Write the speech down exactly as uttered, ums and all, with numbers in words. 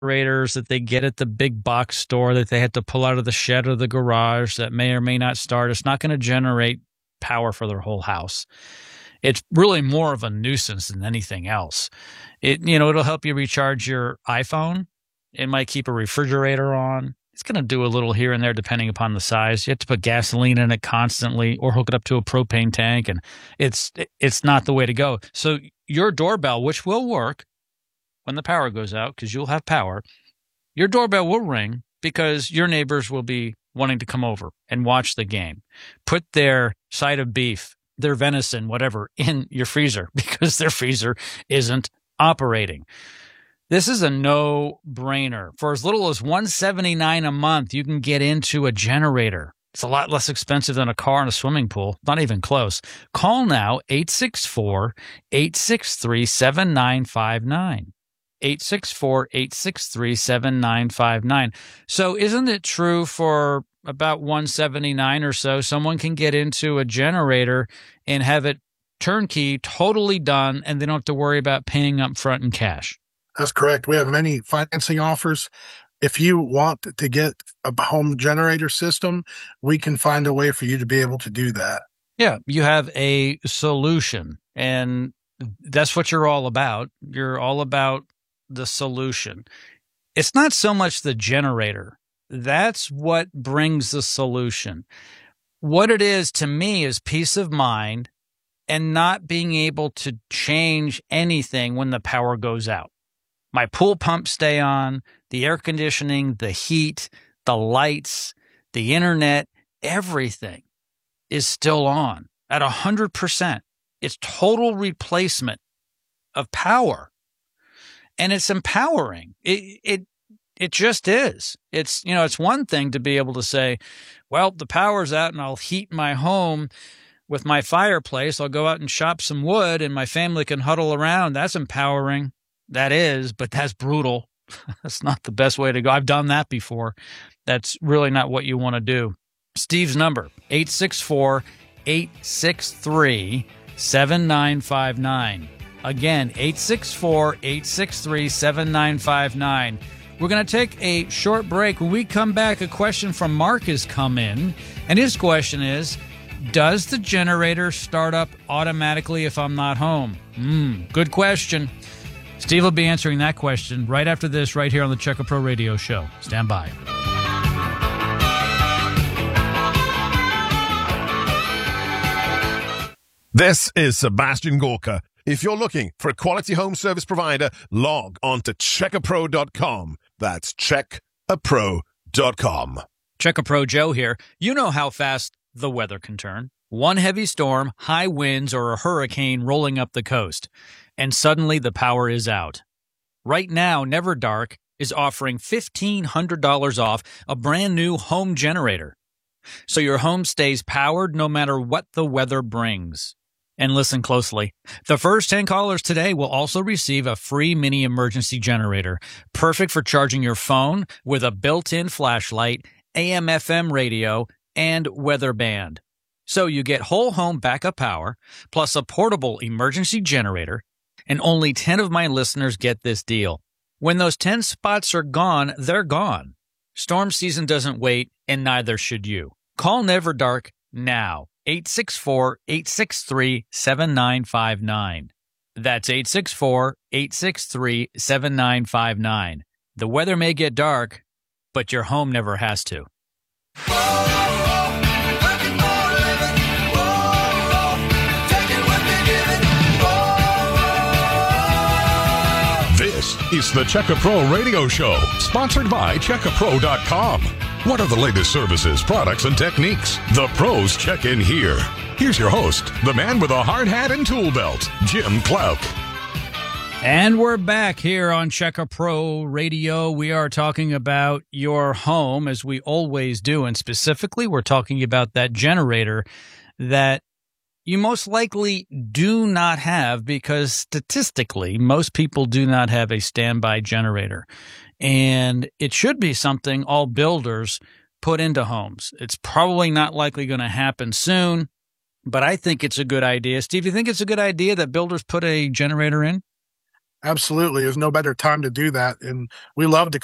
generators that they get at the big box store that they had to pull out of the shed or the garage that may or may not start. It's not going to generate power for their whole house. It's really more of a nuisance than anything else. It, you know, it'll help you recharge your iPhone. It might keep a refrigerator on. It's going to do a little here and there depending upon the size. You have to put gasoline in it constantly or hook it up to a propane tank, and it's it's not the way to go. So your doorbell, which will work when the power goes out because you'll have power, your doorbell will ring because your neighbors will be wanting to come over and watch the game. Put their side of beef, their venison, whatever, in your freezer because their freezer isn't operating. This is a no-brainer. For as little as one hundred seventy-nine dollars a month, you can get into a generator. It's a lot less expensive than a car and a swimming pool. Not even close. Call now, eight six four, eight six three, seven nine five nine. eight six four, eight six three, seven nine five nine. So isn't it true for about one hundred seventy-nine dollars or so, someone can get into a generator and have it turnkey, totally done, and they don't have to worry about paying up front in cash? That's correct. We have many financing offers. If you want to get a home generator system, we can find a way for you to be able to do that. Yeah, you have a solution, and that's what you're all about. You're all about the solution. It's not so much the generator. That's what brings the solution. What it is to me is peace of mind and not being able to change anything when the power goes out. My pool pumps stay on, the air conditioning, the heat, the lights, the internet, everything is still on at one hundred percent. It's total replacement of power. And it's empowering. It, it, it just is. It's, you know, it's one thing to be able to say, well, the power's out and I'll heat my home with my fireplace. I'll go out and chop some wood and my family can huddle around. That's empowering. That is, but that's brutal. That's not the best way to go. I've done that before. That's really not what you want to do. Steve's number, eight six four, eight six three, seven nine five nine. Again, eight six four, eight six three, seven nine five nine. We're going to take a short break. When we come back, a question from Mark has come in, and his question is, does the generator start up automatically if I'm not home? Hmm, good question. Steve will be answering that question right after this, right here on the Checker Pro Radio Show. Stand by. This is Sebastian Gorka. If you're looking for a quality home service provider, log on to checker pro dot com. That's check a pro dot com. Checker Pro Joe here. You know how fast the weather can turn. One heavy storm, high winds, or a hurricane rolling up the coast, and suddenly the power is out. Right now, Never Dark is offering fifteen hundred dollars off a brand new home generator, so your home stays powered no matter what the weather brings. And listen closely. The first ten callers today will also receive a free mini emergency generator, perfect for charging your phone with a built-in flashlight, A M F M radio, and weather band. So you get whole home backup power, plus a portable emergency generator, and only ten of my listeners get this deal. When those ten spots are gone, they're gone. Storm season doesn't wait, and neither should you. Call Never Dark now. eight six four, eight six three, seven nine five nine. That's eight six four, eight six three, seven nine five nine. The weather may get dark, but your home never has to. This is the Checker Pro Radio Show, sponsored by checker pro dot com. What are the latest services, products, and techniques? The pros check in here. Here's your host, the man with a hard hat and tool belt, Jim Clouk. And we're back here on Checker Pro Radio. We are talking about your home, as we always do, and specifically we're talking about that generator that you most likely do not have, because statistically, most people do not have a standby generator. And it should be something all builders put into homes. It's probably not likely going to happen soon, but I think it's a good idea. Steve, you think it's a good idea that builders put a generator in? Absolutely. There's no better time to do that. And we love to